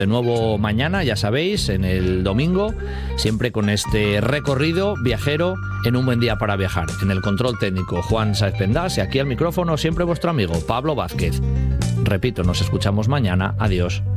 De nuevo mañana, ya sabéis, en el domingo, siempre con este recorrido viajero en Un Buen Día para Viajar. En el control técnico, Juan Sáez Pendas, y aquí al micrófono siempre vuestro amigo Pablo Vázquez. Repito, nos escuchamos mañana. Adiós.